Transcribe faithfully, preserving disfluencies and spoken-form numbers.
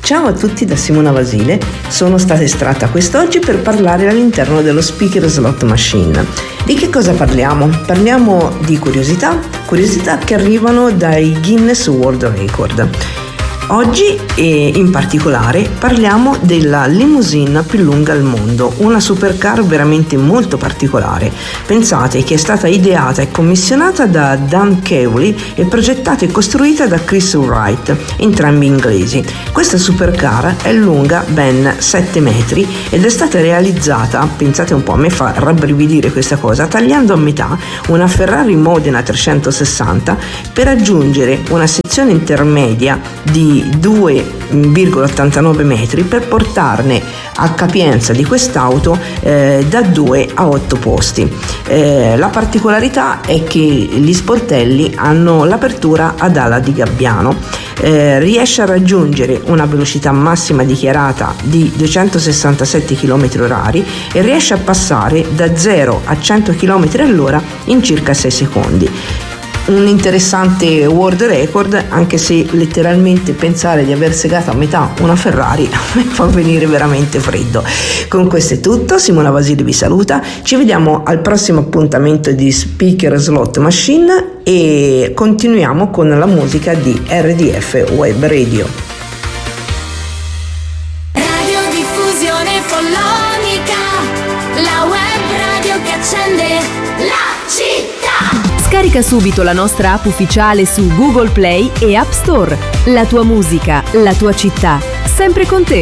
Ciao a tutti da Simona Basile, sono stata estratta quest'oggi per parlare all'interno dello Speaker Slot Machine. Di che cosa parliamo? Parliamo di curiosità, curiosità che arrivano dai Guinness World Record. Oggi e in particolare parliamo della limousine più lunga al mondo, una supercar veramente molto particolare. Pensate che è stata ideata e commissionata da Dan Cawley e progettata e costruita da Chris Wright, entrambi inglesi. Questa supercar è lunga ben sette metri ed è stata realizzata, pensate un po', a me fa rabbrividire questa cosa, tagliando a metà una Ferrari Modena trecentosessanta per aggiungere una sezione intermedia di due virgola ottantanove metri per portarne a capienza di quest'auto eh, da due a otto posti. Eh, la particolarità è che gli sportelli hanno l'apertura ad ala di gabbiano, eh, riesce a raggiungere una velocità massima dichiarata di duecentosessantasette chilometri orari e riesce a passare da zero a cento chilometri all'ora in circa sei secondi. Un interessante world record, anche se letteralmente pensare di aver segato a metà una Ferrari mi fa venire veramente freddo. Con questo è tutto, Simona Basile vi saluta, ci vediamo al prossimo appuntamento di Speaker Slot Machine e continuiamo con la musica di R D F Web Radio. Radiodiffusione follonica, la web radio che accende la città. Scarica subito la nostra app ufficiale su Google Play e App Store. La tua musica, la tua città, sempre con te.